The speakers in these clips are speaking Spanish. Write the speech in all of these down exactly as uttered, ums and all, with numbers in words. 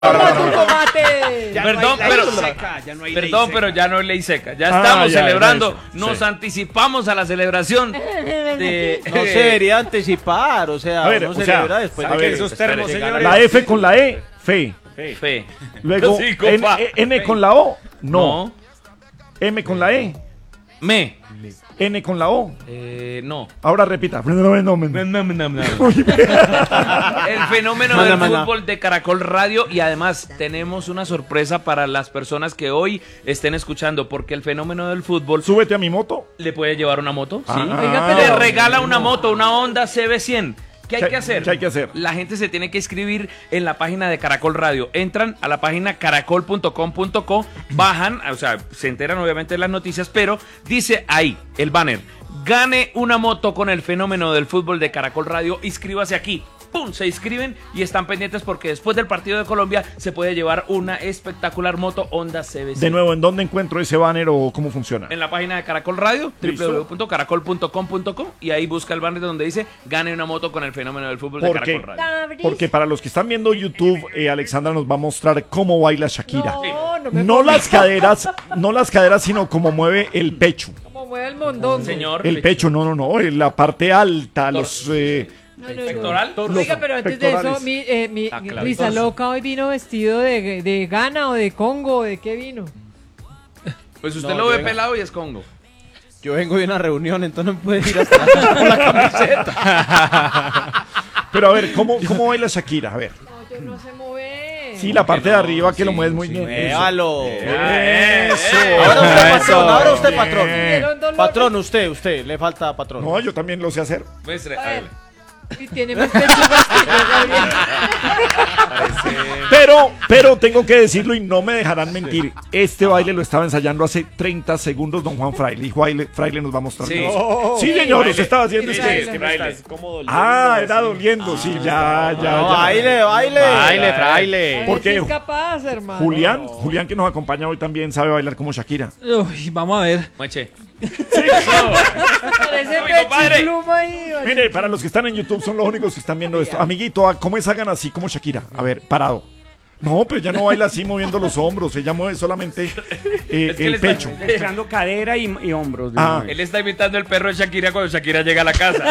Ya perdón, no pero seca, ya no hay perdón, pero ya no hay ley seca. Ya ah, estamos ya, celebrando. Ya, Nos sí. anticipamos a la celebración. De... No se debería anticipar, o sea, a ver, no o se sea, celebra después de que esos termos, señores. La F con la E, fe. Fe. fe. Luego sí, N, N fe. Con la O, no. no. M con la E, me. N con la O. Eh, no. Ahora repita. El fenómeno del fútbol de Caracol Radio, y además tenemos una sorpresa para las personas que hoy estén escuchando, porque el fenómeno del fútbol... Súbete a mi moto. ¿Le puede llevar una moto? Ah, sí. Ah, Oiga, pero le regala una moto, una Honda C B cien. ¿Qué hay que hacer? ¿Qué hay que hacer? La gente se tiene que inscribir en la página de Caracol Radio. Entran a la página caracol punto com punto co, bajan, o sea, se enteran obviamente de las noticias, pero dice ahí, el banner, gane una moto con el fenómeno del fútbol de Caracol Radio, inscríbase aquí. ¡Pum! Se inscriben y están pendientes porque después del partido de Colombia se puede llevar una espectacular moto Honda C B cien. De nuevo, ¿en dónde encuentro ese banner o cómo funciona? En la página de Caracol Radio, doble u doble u doble u punto caracol punto com punto co, y ahí busca el banner donde dice gane una moto con el fenómeno del fútbol de Caracol Radio. Porque para los que están viendo YouTube, eh, Alexandra nos va a mostrar cómo baila Shakira. No, no, me no las caderas, no las caderas, sino cómo mueve el pecho. Como mueve el mondongo. Señor. El pecho, no, no, no, la parte alta, los... Eh, No, no, ¿Pectoral? No. Oiga, pero antes pectorales. de eso, mi, eh, mi Ah, claro. Risa Loca hoy vino vestido de, de Ghana o de Congo, ¿o de qué vino? Pues usted No, lo ve venga. pelado y es Congo. Yo vengo de una reunión, entonces no puede ir hasta la, con la camiseta. Pero a ver, ¿cómo, cómo baila Shakira? A ver. No, yo no sé mover. Sí, la parte no? de arriba que Sí, lo mueves muy sí, bien. Véalo. Eso. Ahora usted, patrón, ahora usted, patrón. Dieron dolor. Patrón, usted, usted, le falta patrón. No, yo también lo sé hacer. Muestre, A ver. hágale. Y tiene más pechugas que yo, Gabriel. Pero, pero tengo que decirlo y no me dejarán mentir. Este baile lo estaba ensayando hace treinta segundos don Juan Fraile. Y Juan Fraile nos va a mostrar. Sí. todo. Sí, señor, usted estaba haciendo Sí, este. sí, sí. Ah, era doliendo, sí, ya, ya, No, ya. baile, baile. Baile, fraile. ¿Por qué? Es capaz, hermano. Julián, Julián que nos acompaña hoy también sabe bailar como Shakira. Uy, vamos a ver. Mueche. Parece Uy, pecho compadre. y pluma ahí. vale. Mire, para los que están en YouTube son los únicos que están viendo esto. Amiguito, ah, ¿cómo es hagan así como Shakira? A ver, parado. No, pero ya no baila así moviendo los hombros, ella mueve solamente eh, Es que el él está- pecho. Echando cadera y, y hombros. Ah, Él está imitando el perro de Shakira cuando Shakira llega a la casa.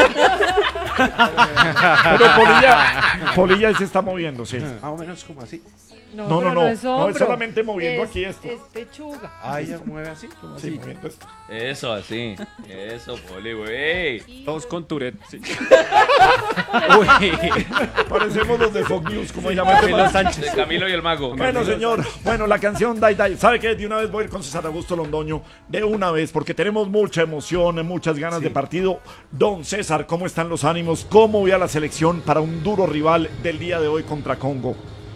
pero Polilla, Polilla se está moviendo, sí. Más o menos como así. No, No, no, pero no, es no, es hombro. solamente moviendo Es- aquí esto. Es pechuga. Ah, ella mueve así, como Sí, así. moviendo esto. Eso, así. Eso, Poli, güey. Todos con Tourette, sí. Parecemos los de Fox News, como se llama este Camilo man. Sánchez. De Camilo y el Mago. Bueno, señor, bueno, la canción Dai Dai, ¿sabe qué? De una vez voy a ir con César Augusto Londoño, de una vez, porque tenemos mucha emoción, muchas ganas de partido. Don César, ¿cómo están los ánimos? ¿Cómo ve a la selección para un duro rival del día de hoy contra Congo?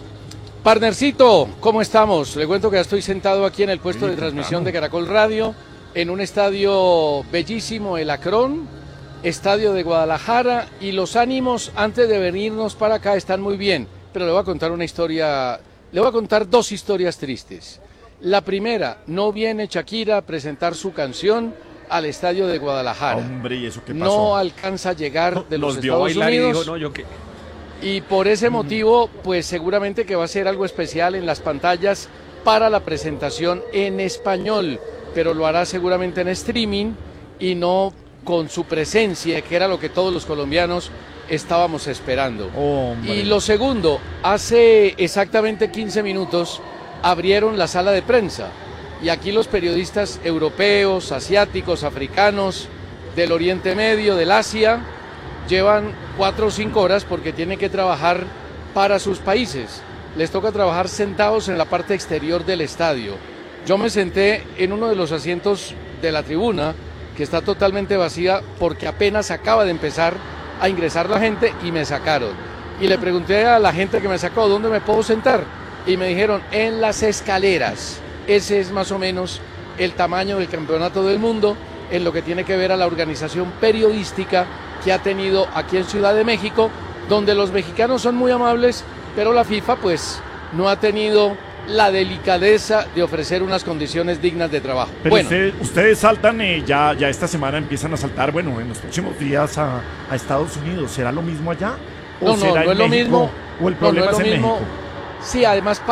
Partnercito, ¿cómo estamos? Le cuento que ya estoy sentado aquí en el puesto de transmisión de Caracol Radio, en un estadio bellísimo, el Akron, estadio de Guadalajara, y los ánimos antes de venirnos para acá están muy bien, pero le voy a contar una historia, le voy a contar dos historias tristes. La primera, no viene Shakira a presentar su canción al estadio de Guadalajara. Hombre, ¿y eso qué pasó? No alcanza a llegar de los Los vio Estados bailar y Unidos. dijo, no, yo qué. Y por ese motivo, pues seguramente que va a ser algo especial en las pantallas para la presentación en español, pero lo hará seguramente en streaming y no con su presencia, que era lo que todos los colombianos estábamos esperando. Hombre. Y lo segundo, hace exactamente quince minutos abrieron la sala de prensa y aquí los periodistas europeos, asiáticos, africanos, del Oriente Medio, del Asia, llevan cuatro o cinco horas porque tienen que trabajar para sus países. Les toca trabajar sentados en la parte exterior del estadio. Yo me senté en uno de los asientos de la tribuna, que está totalmente vacía porque apenas acaba de empezar a ingresar la gente y me sacaron. Y le pregunté a la gente que me sacó, ¿dónde me puedo sentar? Y me dijeron, en las escaleras. Ese es más o menos el tamaño del campeonato del mundo en lo que tiene que ver a la organización periodística que ha tenido aquí en Ciudad de México, donde los mexicanos son muy amables, pero la FIFA pues no ha tenido la delicadeza de ofrecer unas condiciones dignas de trabajo. Pero Bueno, usted- ustedes saltan, eh, ya, ya esta semana empiezan a saltar, bueno, en los próximos días a, a Estados Unidos. ¿Será lo mismo allá? ¿O no, no, será no en es lo México? mismo. ¿O el no, problema no es es lo en mismo. México? Sí, además